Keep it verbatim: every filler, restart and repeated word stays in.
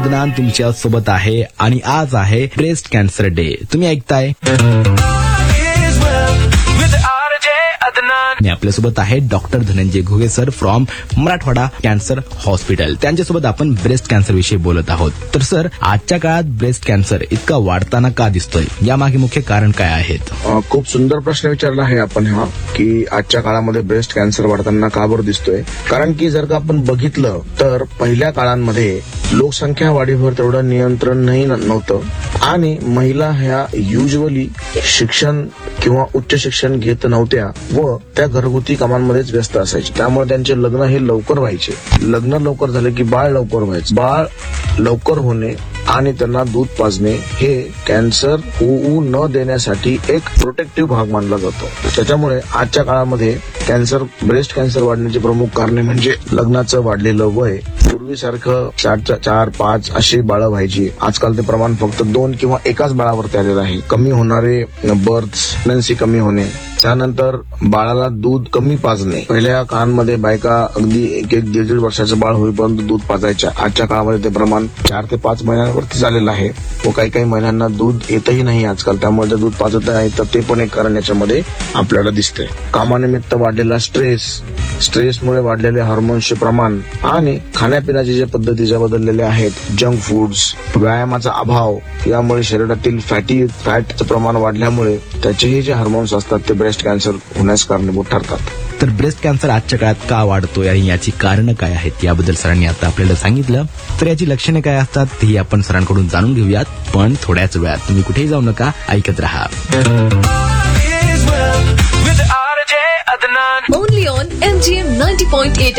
अदनान तुमच्या सोबत आहे आणि आज आहे ब्रेस्ट कॅन्सर डे. तुम्ही ऐकताय आणि आपल्यासोबत आहे doctor Dhananjay Ghuge sir from Marathwada cancer hospital. त्यांच्यासोबत आपण ब्रेस्ट कॅन्सर विषयी बोलत आहोत. तर सर, आजच्या काळात ब्रेस्ट कॅन्सर इतका वाढताना का दिसतोय, यामागे मुख्य कारण काय आहेत? खूप सुंदर प्रश्न विचारला आहे आपण हा, की आजच्या काळामध्ये ब्रेस्ट कॅन्सर वाढताना का बरं दिसतोय. कारण की जर का आपण बघितलं तर पहिल्या काळांमध्ये लोकसंख्या वाढीवर तेवढं नियंत्रणही नव्हतं आणि महिला ह्या युजली शिक्षण किंवा उच्च शिक्षण घेत नव्हत्या व त्या घरगुती कामांमध्येच व्यस्त असायचे. त्यामुळे त्यांचे लग्न हे लवकर व्हायचे. लग्न लवकर झाले की बाळ लवकर व्हायचे. बाळ लवकर होणे आणि त्यांना दूध पाजणे हे कॅन्सर होऊ न देण्यासाठी एक प्रोटेक्टिव्ह भाग मानला जातो. त्याच्यामुळे आजच्या काळामध्ये कॅन्सर ब्रेस्ट कॅन्सर वाढण्याची प्रमुख कारणे म्हणजे लग्नाचं वाढलेलं वय. पूर्वीसारखं चार चार पाच अशी बाळं व्हायची. आजकाल ते प्रमाण फक्त दोन किंवा एकाच बाळावरती आलेलं आहे. कमी होणारे बर्थ्स, प्रेग्नन्सी कमी होणे, त्यानंतर बाळाला दूध कमी पाजणे. पहिल्या काळांमध्ये बायका अगदी एक एक दीड दीड वर्षाचं बाळ होईपर्यंत दूध पाजायच्या. आजच्या काळामध्ये ते प्रमाण चार ते पाच महिन्यांवरती झालेलं आहे व काही काही महिलांना दूध येतही नाही आजकाल. त्यामुळे ते दूध पाजत नाही, तर ते पण एक कारण याच्यामध्ये आपल्याला दिसतंय. कामानिमित्त वाढलेला स्ट्रेस, स्ट्रेसमुळे वाढलेले हार्मोन्सचे प्रमाण आणि खाण्यापिण्याच्या ज्या पद्धती ज्या बदललेल्या आहेत, जंक फूड्स, व्यायामाचा अभाव, यामुळे शरीरातील फॅटी फॅटचं प्रमाण वाढल्यामुळे त्याचेही जे हार्मोन्स असतात ते ब्रेस्ट कॅन्सर होण्यास कारणीभूत ठरतात. तर ब्रेस्ट कॅन्सर आजच्या काळात का वाढतोय आणि याची कारणं काय आहेत याबद्दल सरांनी आता आपल्याला सांगितलं. तर याची लक्षणे काय असतात तेही आपण सरांकडून जाणून घेऊयात, पण थोड्याच वेळात. तुम्ही कुठेही जाऊ नका, ऐकत रहा. Only on M G M ninety point eight